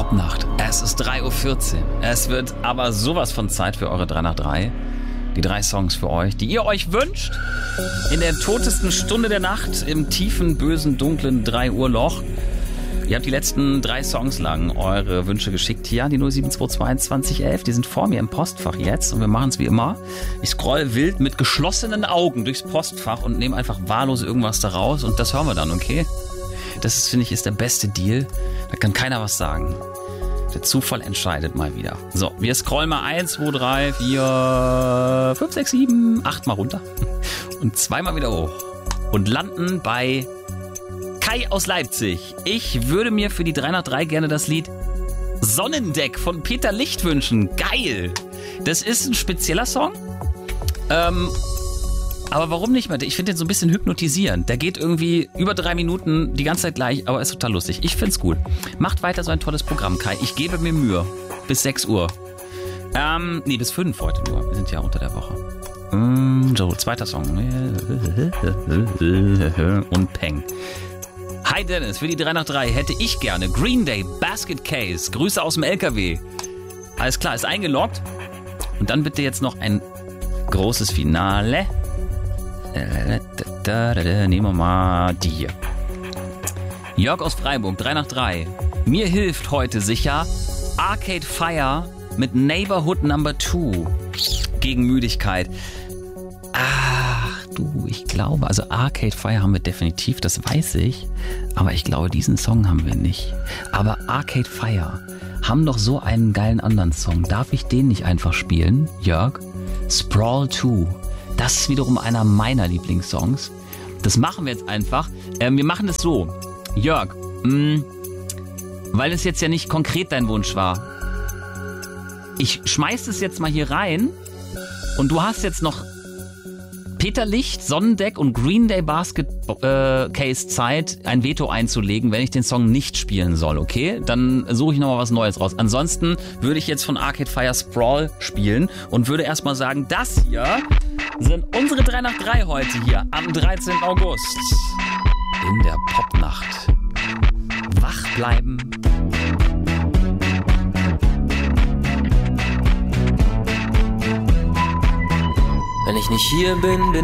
Popnacht. Es ist 3:14 Uhr. Es wird aber sowas von Zeit für eure 3 nach 3. Die 3 Songs für euch, die ihr euch wünscht. In der totesten Stunde der Nacht, im tiefen, bösen, dunklen 3 Uhr Loch. Ihr habt die letzten 3 Songs lang eure Wünsche geschickt hier an die 07222 11. Die sind vor mir im Postfach jetzt und wir machen es wie immer. Ich scroll wild mit geschlossenen Augen durchs Postfach und nehme einfach wahllos irgendwas da raus und das hören wir dann, okay? Das ist, finde ich, ist der beste Deal. Da kann keiner was sagen. Der Zufall entscheidet mal wieder. So, wir scrollen mal 1, 2, 3, 4, 5, 6, 7, 8 mal runter und 2 mal wieder hoch und landen bei Kai aus Leipzig. Ich würde mir für die 3 nach 3 gerne das Lied Sonnendeck von Peter Licht wünschen. Geil! Das ist ein spezieller Song. Aber warum nicht mehr? Ich finde den so ein bisschen hypnotisierend. Der geht irgendwie über 3 Minuten die ganze Zeit gleich, aber ist total lustig. Ich find's cool. Macht weiter so ein tolles Programm, Kai. Ich gebe mir Mühe. Bis 6 Uhr. Bis 5 heute nur. Wir sind ja unter der Woche. So, zweiter Song. Und Peng. Hi Dennis, für die 3 nach 3 hätte ich gerne Green Day, Basket Case. Grüße aus dem LKW. Alles klar, ist eingeloggt. Und dann bitte jetzt noch ein großes Finale. Nehmen wir mal die hier. Jörg aus Freiburg, 3 nach 3. Mir hilft heute sicher Arcade Fire mit Neighborhood Number 2 gegen Müdigkeit. Ach du, ich glaube, also Arcade Fire haben wir definitiv, das weiß ich. Aber ich glaube, diesen Song haben wir nicht. Aber Arcade Fire haben doch so einen geilen anderen Song. Darf ich den nicht einfach spielen, Jörg? Sprawl 2. Das ist wiederum einer meiner Lieblingssongs. Das machen wir jetzt einfach. Wir machen das so. Jörg, weil es jetzt ja nicht konkret dein Wunsch war. Ich schmeiß es jetzt mal hier rein und du hast jetzt noch Peter Licht, Sonnendeck und Green Day Basket Case Zeit, ein Veto einzulegen, wenn ich den Song nicht spielen soll, okay? Dann suche ich nochmal was Neues raus. Ansonsten würde ich jetzt von Arcade Fire Sprawl spielen und würde erstmal sagen, das hier sind unsere 3 nach 3 heute hier am 13. August in der Popnacht. Wach bleiben. Wenn ich nicht hier bin